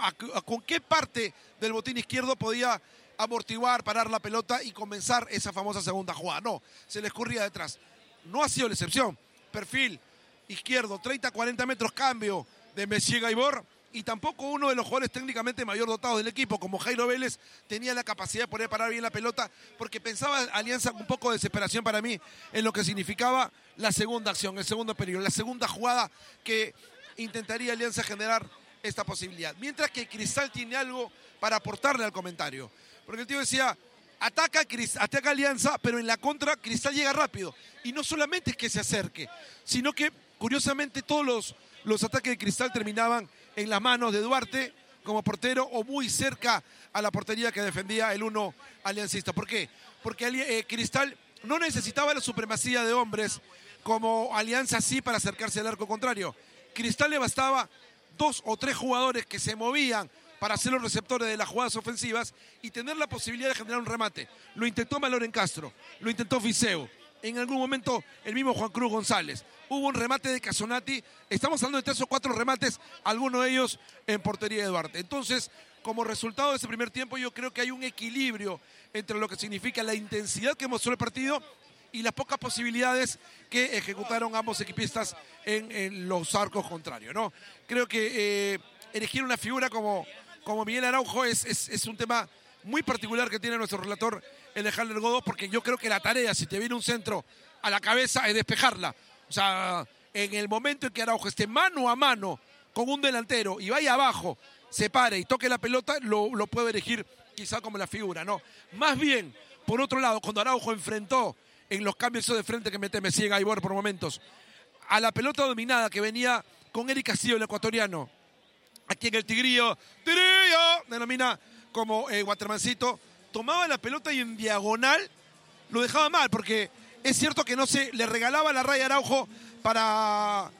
a con qué parte del botín izquierdo podía amortiguar, parar la pelota y comenzar esa famosa segunda jugada. No, se le escurría detrás. No ha sido la excepción. Perfil izquierdo, 30-40 metros, cambio de Messier Gaibor, y tampoco uno de los jugadores técnicamente mayor dotados del equipo, como Jairo Vélez, tenía la capacidad de poder parar bien la pelota, porque pensaba Alianza un poco de desesperación para mí en lo que significaba la segunda acción, el segundo peligro, la segunda jugada que intentaría Alianza generar esta posibilidad. Mientras que Cristal tiene algo para aportarle al comentario, porque el tío decía, ataca Alianza, pero en la contra Cristal llega rápido. Y no solamente es que se acerque, sino que, curiosamente, todos los ataques de Cristal terminaban en las manos de Duarte como portero o muy cerca a la portería que defendía el uno aliancista. ¿Por qué? Porque Cristal no necesitaba la supremacía de hombres como Alianza sí para acercarse al arco contrario. Cristal le bastaba 2 o 3 jugadores que se movían para ser los receptores de las jugadas ofensivas y tener la posibilidad de generar un remate. Lo intentó Maloren Castro, lo intentó Fiseo, en algún momento el mismo Juan Cruz González. Hubo un remate de Casonati, estamos hablando de 3 o 4 remates, algunos de ellos en portería de Duarte. Entonces, como resultado de ese primer tiempo, yo creo que hay un equilibrio entre lo que significa la intensidad que mostró el partido y las pocas posibilidades que ejecutaron ambos equipistas en los arcos contrarios, ¿no? Creo que elegir una figura como Miguel Araujo es un tema muy particular que tiene nuestro relator, el de Haller Godó, porque yo creo que la tarea, si te viene un centro a la cabeza, es despejarla. O sea, en el momento en que Araujo esté mano a mano con un delantero y vaya abajo, se pare y toque la pelota, lo puede elegir quizá como la figura, ¿no? Más bien, por otro lado, cuando Araujo enfrentó en los cambios de frente que mete Messier Gaibor por momentos, a la pelota dominada que venía con Eric Castillo, el ecuatoriano, aquí en el Tigrillo, denomina como Watermancito, tomaba la pelota y en diagonal lo dejaba mal, porque es cierto que no se le regalaba la raya a Araujo para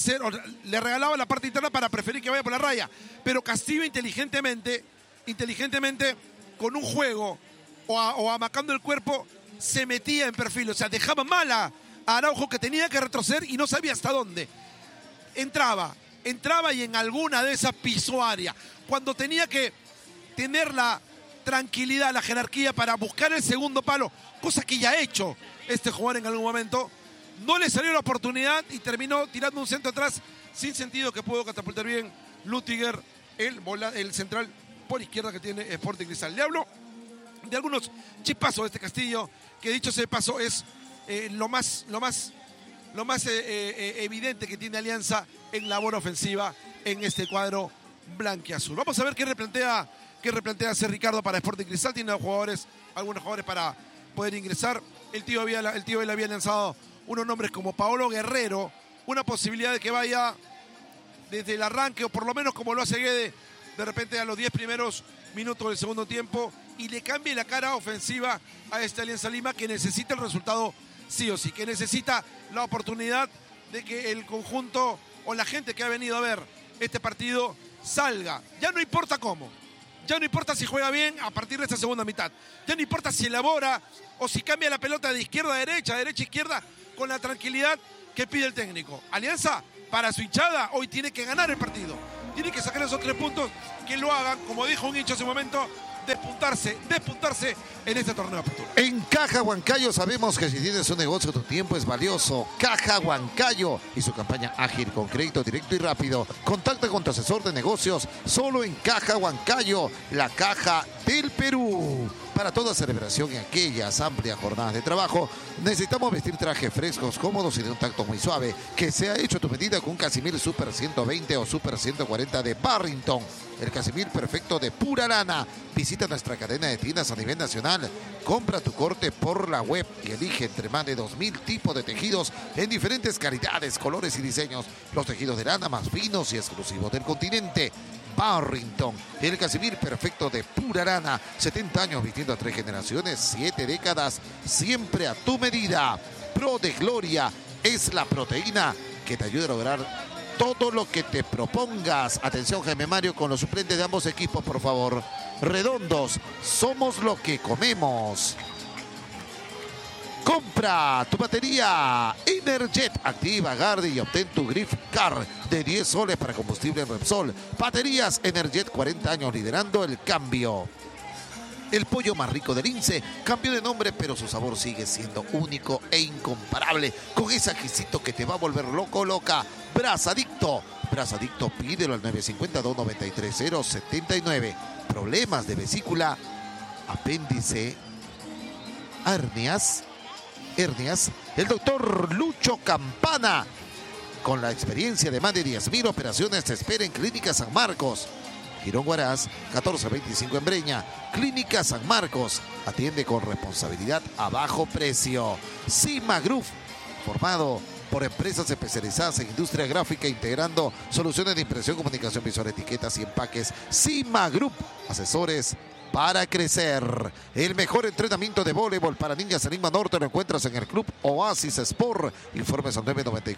le regalaba la parte interna para preferir que vaya por la raya, pero Castillo inteligentemente con un juego o amacando el cuerpo se metía en perfil, o sea, dejaba mal a Araujo, que tenía que retroceder y no sabía hasta dónde. Entraba y en alguna de esas pisó área. Cuando tenía que tener la tranquilidad, la jerarquía para buscar el segundo palo, cosa que ya ha hecho este jugador en algún momento, no le salió la oportunidad y terminó tirando un centro atrás sin sentido que pudo catapultar bien Lüttiger, el central por izquierda que tiene Sporting Cristal. Le hablo de algunos chispazos de este Castillo, que dicho sea de paso es lo más evidente que tiene Alianza en labor ofensiva en este cuadro blanquiazul. Vamos a ver qué replantea hacer Ricardo para Sporting Cristal. Tiene algunos jugadores para poder ingresar. El tío le había lanzado unos nombres como Paolo Guerrero, una posibilidad de que vaya desde el arranque, o por lo menos como lo hace Guede, de repente a los 10 primeros minutos del segundo tiempo, y le cambie la cara ofensiva a esta Alianza Lima, que necesita el resultado sí o sí, que necesita la oportunidad de que el conjunto o la gente que ha venido a ver este partido salga. Ya no importa cómo, ya no importa si juega bien a partir de esta segunda mitad, ya no importa si elabora o si cambia la pelota de izquierda a derecha, derecha a izquierda, con la tranquilidad que pide el técnico. Alianza, para su hinchada, hoy tiene que ganar el partido, tiene que sacar esos 3 puntos que lo hagan, como dijo un hincha hace un momento, despuntarse en este torneo de apertura. En Caja Huancayo sabemos que si tienes un negocio, tu tiempo es valioso. Caja Huancayo y su campaña ágil con crédito directo y rápido. Contacta con tu asesor de negocios solo en Caja Huancayo, la caja del Perú. Para toda celebración y aquellas amplias jornadas de trabajo, necesitamos vestir trajes frescos, cómodos y de un tacto muy suave, que sea hecho a tu medida con un Casimir Super 120 o Super 140 de Barrington. El Casimir perfecto de pura lana. Visita nuestra cadena de tiendas a nivel nacional. Compra tu corte por la web y elige entre más de 2000 tipos de tejidos en diferentes calidades, colores y diseños. Los tejidos de lana más finos y exclusivos del continente. Barrington, el Casimir perfecto de pura lana. 70 años vistiendo a 3 generaciones, 7 décadas, siempre a tu medida. Pro de Gloria es la proteína que te ayuda a lograr todo lo que te propongas. Atención, Jaime Mario, con los suplentes de ambos equipos, por favor. Redondos, somos lo que comemos. Compra tu batería Energet, activa Gardi y obtén tu Griff Car de 10 soles para combustible en Repsol. Baterías Energet, 40 años liderando el cambio. El pollo más rico del INSE cambió de nombre, pero su sabor sigue siendo único e incomparable, con ese exquisito que te va a volver loco, loca. Brazadicto, pídelo al 950-293-079. Problemas de vesícula, apéndice, hernias, el doctor Lucho Campana, con la experiencia de más de 10.000 operaciones, te espera en Clínica San Marcos. Girón Huaraz, 1425 en Breña. Clínica San Marcos, atiende con responsabilidad a bajo precio. Cima Group, formado por empresas especializadas en industria gráfica, integrando soluciones de impresión, comunicación visual, etiquetas y empaques. Cima Group, asesores para crecer. El mejor entrenamiento de voleibol para niñas en Lima Norte lo encuentras en el Club Oasis Sport. Informes al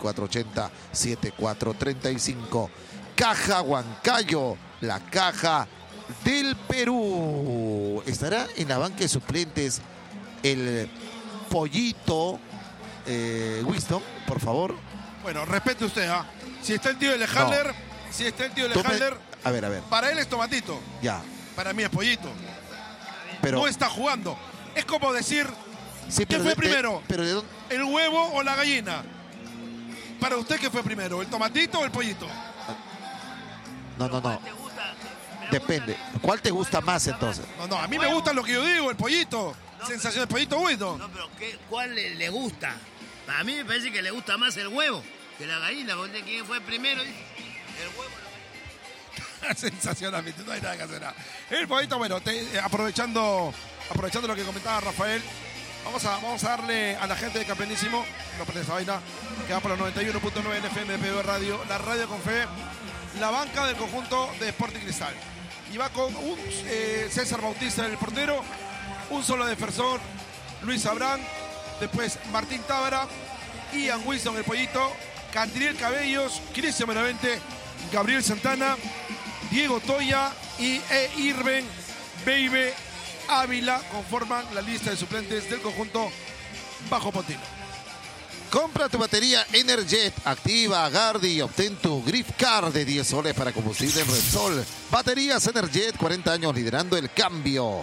994-80-7435. Caja Huancayo, la caja del Perú. Estará en la banca de suplentes el pollito Winston, por favor. Bueno, respete usted, ¿ah? Si está el tío de Lejalder, No. si está el tío de Lejalder, A ver. para él es tomatito. Ya. Para mí es pollito. Pero No está jugando. Es como decir, sí, ¿qué pero fue primero? pero ¿de dónde? ¿El huevo o la gallina? Para usted, ¿qué fue primero? ¿El tomatito o el pollito? No. Depende. ¿Cuál te gusta más entonces? No, a mí me gusta lo que yo digo, el pollito. Sensación de pollito, Winston. No, pero ¿cuál le gusta? A mí me parece que le gusta más el huevo que la gallina. Porque ¿quién fue primero? El huevo. Sensacionalmente, no hay nada que hacer. El pollito, bueno, aprovechando lo que comentaba Rafael, vamos a darle a la gente de Campeonísimo, no prende esa vaina, que va por los 91.9 en FM de PB Radio, la radio con fe, la banca del conjunto de Sporting Cristal. Y va con un César Bautista en el portero, un solo defensor, Luis Abrán, después Martín Tábara, Ian Wilson el pollito, Cantriel Cabellos, Cristian Benavente, Gabriel Santana, Diego Toya y Irben Baby Ávila conforman la lista de suplentes del conjunto Bajo Pontino. Compra tu batería Energet, activa Gardi y obtén tu Griff Car de 10 soles para combustible en Repsol. Baterías Energet, 40 años liderando el cambio.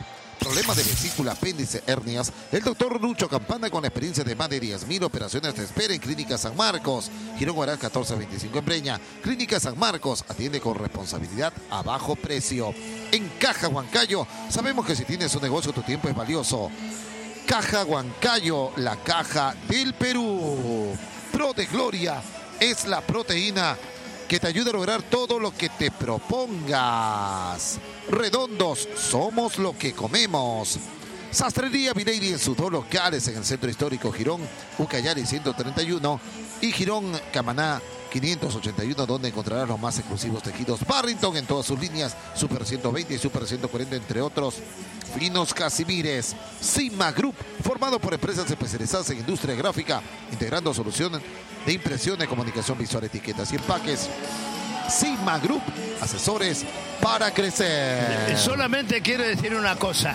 Problemas de vesícula, apéndice, hernias. El doctor Lucho Campana, con la experiencia de más de 10.000 operaciones, te espera en Clínica San Marcos. Girón Guaral 1425 en Breña. Clínica San Marcos atiende con responsabilidad a bajo precio. En Caja Huancayo, sabemos que si tienes un negocio tu tiempo es valioso. Caja Huancayo, la caja del Perú. Pro de Gloria es la proteína que te ayuda a lograr todo lo que te propongas. Redondos, somos lo que comemos. Sastrería Vileiri en sus 2 locales en el Centro Histórico Girón, Ucayali 131 y Girón Camaná 581, donde encontrarás los más exclusivos tejidos Barrington en todas sus líneas, Super 120 y Super 140, entre otros. Finos Casimires. Sigma Group, formado por empresas especializadas en industria gráfica, integrando soluciones de impresión de comunicación visual, etiquetas y empaques. Sigma Group, asesores para crecer. Solamente quiero decir una cosa.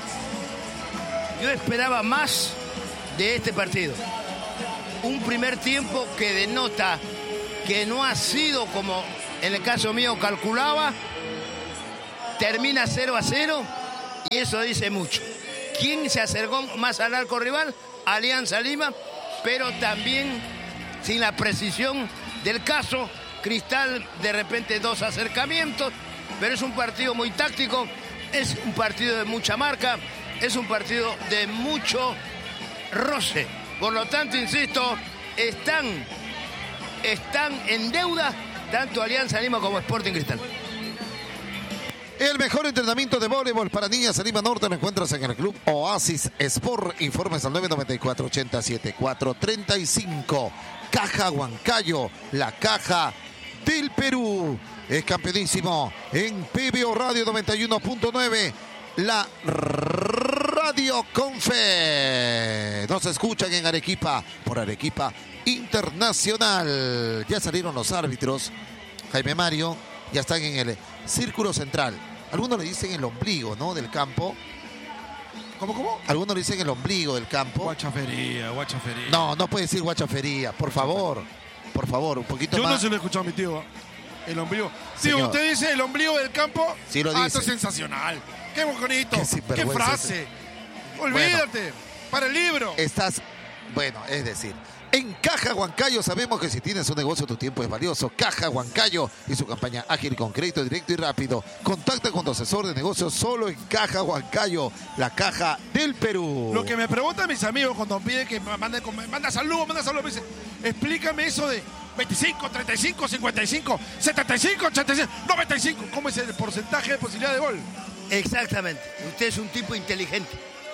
Yo esperaba más de este partido. Un primer tiempo que denota que no ha sido como en el caso mío calculaba. Termina 0-0 y eso dice mucho. ¿Quién se acercó más al arco rival? Alianza Lima, pero también sin la precisión del caso. Cristal, de repente 2 acercamientos, pero es un partido muy táctico, es un partido de mucha marca, es un partido de mucho roce. Por lo tanto, insisto, están en deuda tanto Alianza Lima como Sporting Cristal. El mejor entrenamiento de voleibol para niñas en Lima Norte lo encuentras en el Club Oasis Sport. Informes al 994-874-35. Caja Huancayo, la caja del Perú. Es campeonísimo en PBO Radio 91.9. La Radio con Fe. Nos escuchan en Arequipa, por Arequipa Internacional. Ya salieron los árbitros. Jaime Mario, ya están en el círculo central. Algunos le dicen el ombligo, ¿no? Del campo. ¿Cómo? Algunos le dicen el ombligo del campo. Guachafería. No puede decir guachafería, por favor. Por favor, un poquito Yo más. no se lo he escuchado a mi tío. El ombligo. Señor. Tío, usted dice el ombligo del campo. Sí lo dice. Esto es sensacional. Qué bonito. Qué Qué sinvergüenza frase. Olvídate. Para el libro. Estás, bueno, es decir, en Caja Huancayo sabemos que si tienes un negocio tu tiempo es valioso. Caja Huancayo y su campaña ágil con crédito directo y rápido. Contacta con tu asesor de negocios solo en Caja Huancayo, la caja del Perú. Lo que me preguntan mis amigos cuando piden que manda saludos, me dicen, explícame eso de 25, 35, 55, 75, 85, 95. ¿Cómo es el porcentaje de posibilidad de gol? Exactamente. Usted es un tipo inteligente.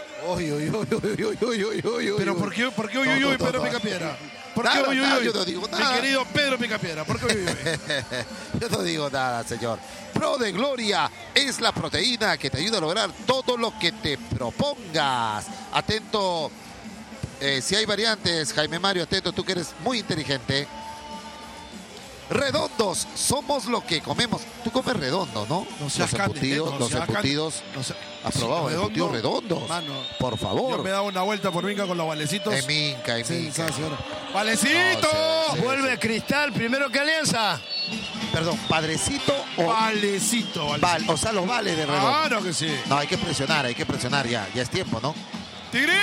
Pero ¿por qué uy, Pedro Picapiedra? ¿Por qué Nada, uy? yo no digo nada. Mi querido Pedro Picapiedra, ¿por qué uy? Yo no digo nada, señor. Pro de Gloria es la proteína que te ayuda a lograr todo lo que te propongas. Atento, si hay variantes, Jaime Mario, atento, tú que eres muy inteligente. Redondos, somos lo que comemos. Tú comes redondo, ¿no? Los embutidos. Aprobado, embutidos redondos. Mano, por favor. Yo me he dado una vuelta por Minca con los valecitos. En Minca. ¡Valecito! No, Vuelve Cristal primero que Alianza. Perdón, ¿padrecito o Valecito. o sea, los vales de redondo? Claro que sí. No, hay que presionar ya es tiempo, ¿no? ¡Tigrillo!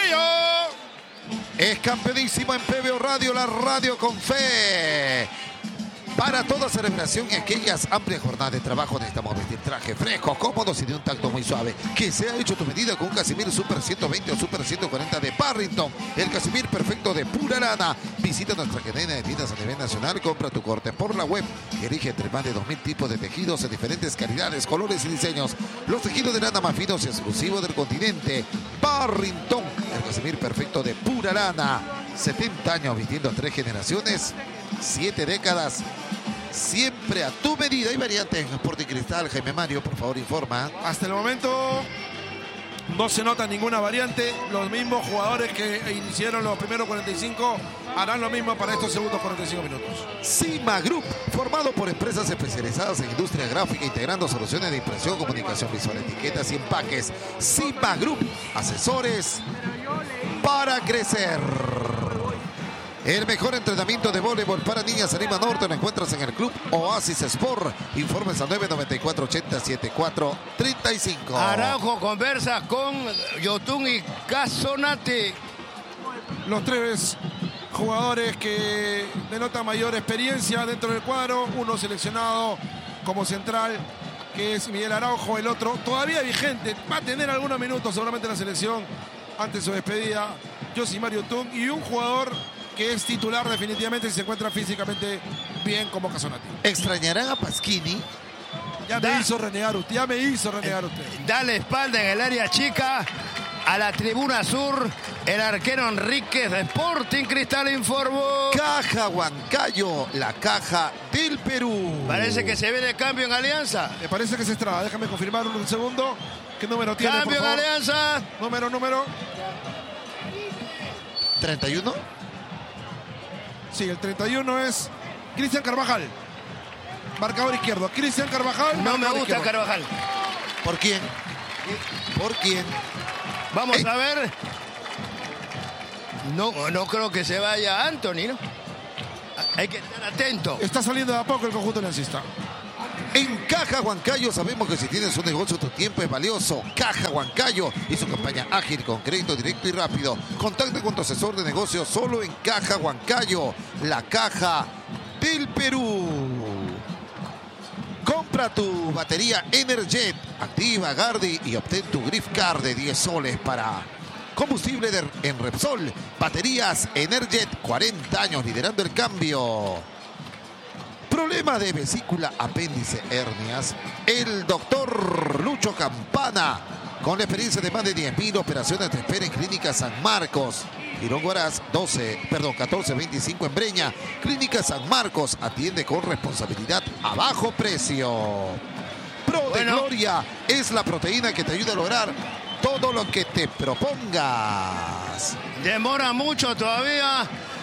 Es campeonísimo en PBO Radio, la radio con fe. Para toda celebración y aquellas amplias jornadas de trabajo necesitamos vestir trajes frescos, cómodos y de un tacto muy suave. Que sea hecho tu medida con un Casimir Super 120 o Super 140 de Barrington. El Casimir perfecto de pura lana. Visita nuestra cadena de tiendas a nivel nacional. Compra tu corte por la web. Elige entre más de 2.000 tipos de tejidos en diferentes calidades, colores y diseños. Los tejidos de lana más finos y exclusivos del continente. Barrington. El Casimir perfecto de pura lana. 70 años vistiendo a 3 generaciones. 7 décadas, siempre a tu medida. Hay variantes en Sporting Cristal. Jaime Mario, por favor, informa. Hasta el momento no se nota ninguna variante. Los mismos jugadores que iniciaron los primeros 45 harán lo mismo para estos segundos 45 minutos. Sigma Group, formado por empresas especializadas en industria gráfica, integrando soluciones de impresión, comunicación visual, etiquetas y empaques. Sigma Group, asesores para crecer. El mejor entrenamiento de voleibol para niñas en Lima Norte lo encuentras en el Club Oasis Sport. Informes al 994-80-74-35. Araujo conversa con Yotun y Casonati. Los tres jugadores que denotan mayor experiencia dentro del cuadro. Uno seleccionado como central, que es Miguel Araujo. El otro todavía vigente, va a tener algunos minutos seguramente en la selección antes de su despedida, Josimar Yotun. Y un jugador que es titular definitivamente si se encuentra físicamente bien como Casonati. ¿Extrañarán a Pasquini? Ya me hizo renegar usted. Da la espalda en el área chica a la tribuna sur. El arquero Enríquez de Sporting Cristal informó. Caja Huancayo, la caja del Perú. Parece que se viene cambio en Alianza. Me parece que es Estrada. Déjame confirmar un segundo. ¿Qué número tiene, Cambio por en favor? Alianza. Número. 31. Sí, el 31 es Cristian Carvajal. Marcador izquierdo. Cristian Carvajal. No me marcador gusta izquierdo. Carvajal. ¿Por quién? ¿Por quién? Vamos a ver. No creo que se vaya Anthony, ¿no? Hay que estar atento. Está saliendo de a poco el conjunto aliancista. En Caja Huancayo sabemos que si tienes un negocio tu tiempo es valioso. Caja Huancayo y su campaña ágil con crédito directo y rápido. Contacta con tu asesor de negocios solo en Caja Huancayo, la caja del Perú. Compra tu batería Energet, activa Gardi y obtén tu gift card de 10 soles para combustible en Repsol. Baterías Energet, 40 años liderando el cambio. Problema de vesícula, apéndice, hernias. El doctor Lucho Campana, con la experiencia de más de 10.000 operaciones, te espera en Clínica San Marcos. Girón Guaraz 1425 en Breña. Clínica San Marcos atiende con responsabilidad a bajo precio. Pro de Gloria es la proteína que te ayuda a lograr todo lo que te propongas. Demora mucho todavía.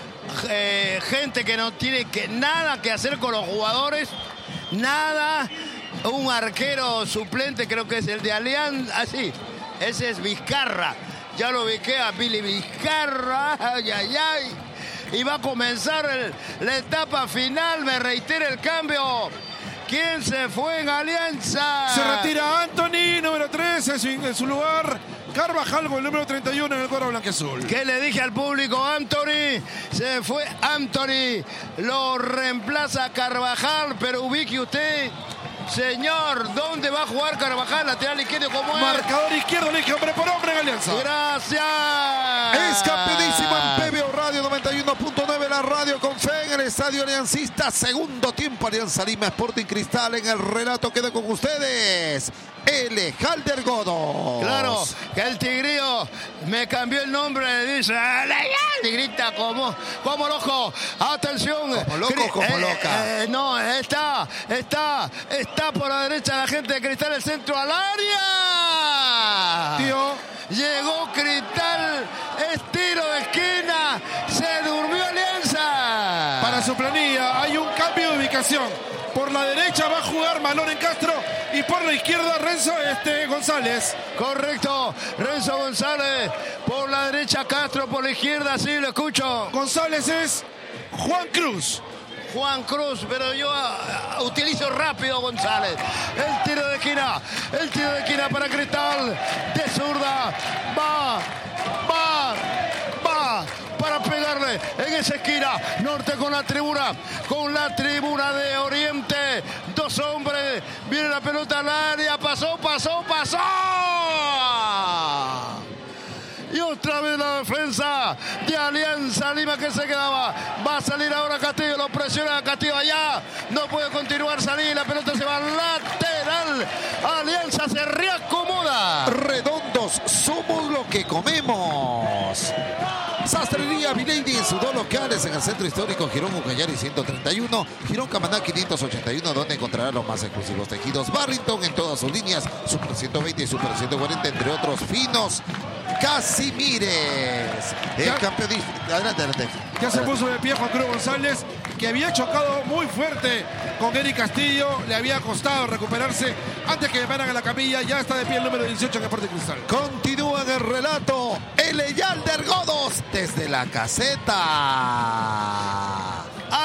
Gente que no tiene nada que hacer con los jugadores. Nada. Un arquero suplente, creo que es el de Alianza. Así, ese es Vizcarra. Ya lo ubiqué a Billy Vizcarra. Ay. Y va a comenzar la etapa final. Me reitera el cambio. ¿Quién se fue en Alianza? Se retira Anthony, número 3 en su lugar. Carvajal con el número 31 en el cuadro blanquiazul. ¿Qué le dije al público? Anthony, se fue Anthony, lo reemplaza Carvajal, pero ubique usted, señor, ¿dónde va a jugar Carvajal? Lateral izquierdo, ¿cómo es? Marcador izquierdo, le dije hombre por hombre en Alianza. Gracias. Es campeonísimo en PBO Radio 91.9, la radio con fe en el estadio aliancista. Segundo tiempo, Alianza Lima, Sporting Cristal. En el relato queda con ustedes Elejalder Godos. Claro, que el tigrío me cambió el nombre, le dice, y grita como loco. Atención. Como loco, como loca. No, está por la derecha la gente de Cristal, el centro al área. Tío. Llegó Cristal, es tiro de esquina, se durmió Alianza. Para su planilla hay un cambio de ubicación. Por la derecha va a jugar Malón en Castro y por la izquierda Renzo González. Correcto, Renzo González, por la derecha Castro, por la izquierda, sí, lo escucho. González es Juan Cruz. Juan Cruz, pero yo utilizo rápido González. El tiro de esquina para Cristal, de zurda, va para pegarle en esa esquina, norte con la tribuna de Oriente, dos hombres, viene la pelota al área, pasó. Y otra vez la defensa de Alianza Lima que se quedaba. Va a salir ahora Castillo, lo presiona a Castillo allá. No puede continuar salir, la pelota se va lateral. Alianza se reacomoda. Redondos, somos lo que comemos. Sastrería Vilady en sus dos locales en el centro histórico Girón Ucayali 131, Girón Camaná 581, donde encontrará los más exclusivos tejidos Barrington en todas sus líneas, Super 120 y Super 140, entre otros finos. Casimires, el campeón. Adelante. Ya se puso de pie Juan Cruz González, que había chocado muy fuerte con Eric Castillo, le había costado recuperarse antes que le paran a la camilla. Ya está de pie el número 18 en Sporting Cristal. Continúa en el relato Elejalder Godos desde la la caseta.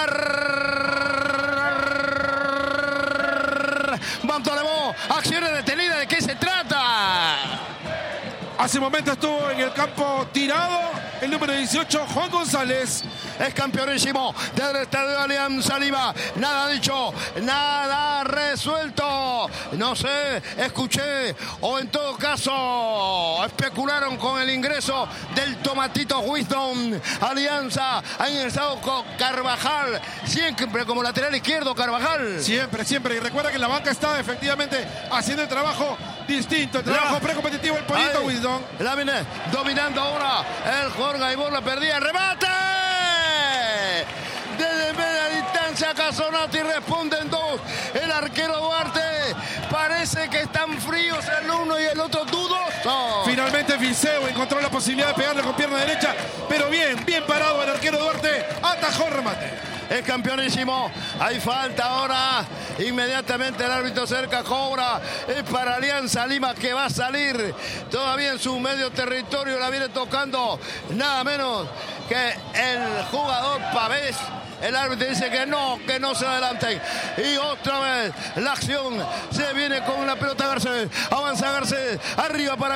Montalvo, acciones detenidas, ¿de qué se trata? Hace un momento estuvo en el campo tirado el número 18, Juan González. Es campeonísimo del estadio Alianza Lima. Nada dicho, nada resuelto. No sé, escuché, o en todo caso especularon con el ingreso del Tomatito Wisdom. Alianza ha ingresado con Carvajal, siempre como lateral izquierdo Carvajal. Siempre, siempre. Y recuerda que la banca estaba efectivamente haciendo el trabajo distinto, el trabajo precompetitivo del Pollito Wisdom. La viene dominando ahora el Jorge Aibor, la perdía, remate. Desde media distancia Casonati responde en dos. El arquero Duarte parece que están fríos el uno y el otro dudoso. Finalmente Viseu encontró la posibilidad de pegarle con pierna derecha, pero bien parado el arquero Duarte, atajó el remate. Es campeonísimo. Hay falta ahora. Inmediatamente el árbitro cerca cobra. Es para Alianza Lima, que va a salir todavía en su medio territorio. La viene tocando nada menos que el jugador Pavés. El árbitro dice que no se adelanten. Y otra vez la acción se viene con la pelota Garcés. Avanza Garcés. Arriba para